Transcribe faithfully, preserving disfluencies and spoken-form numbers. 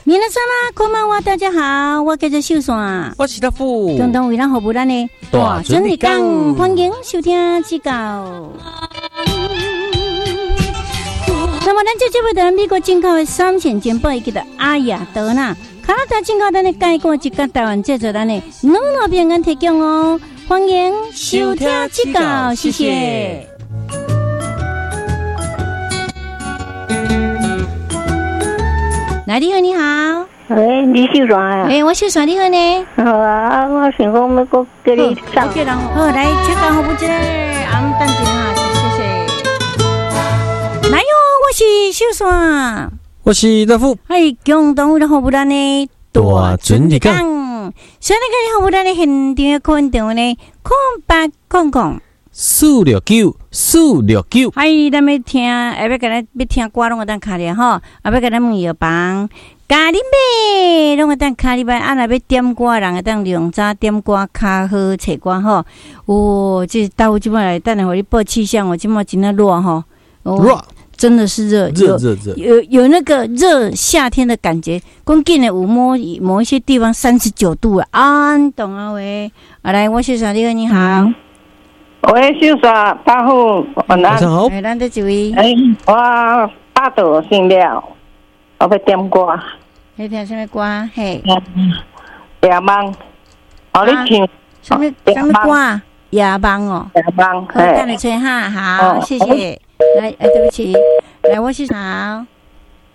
皆さんこんばんは，大家好，我叫做秀山， 我是大富， 共同为咱服务咱的大准日讲，欢迎收听指教。那么，咱这这位在美国进口的三线煎包，伊叫做阿雅德纳，加拿大进口咱的介过一个台湾制作咱的努努平安提供哦，欢迎收听指教，谢谢。来，你好，你好。 喂，你秀爽啊？ 哎，我秀爽，你好呢？ 好啊，我想讲要搁叫你上。 OK，然后好，来请讲服务者，俺等一下，谢谢。来哟，我是秀爽， 我是大富， 哎，共同为了服务咱的大准日讲。 所以那个服务咱的现场的空场呢，空八空空。 四六九四六九， 嗨，咱要听，下要给咱要听歌，拢有当卡咧吼，啊，要给咱问药房，咖喱妹，拢有当卡哩拜，啊，若要点歌，人会当用早点歌较好找歌吼。哦，这到即摆来，等下互你报气象，我即摆真的热吼， 热， 真的是热， 热热热， 有有那个热夏天的感觉。关键的有某某一些地方三十九度啊，啊，懂啊喂，啊来，我是小丽，你好。嗯喂，秀爽，大富，晚安。 晚上好。 哎，咱这一位。 哎，我八度醒了，我要点歌。 你听什么歌？嘿。 夜梦，哦，你唱什么什么歌？夜梦哦。 夜梦， 好，等你吹哈，好，谢谢。来，哎，对不起，来，我是好。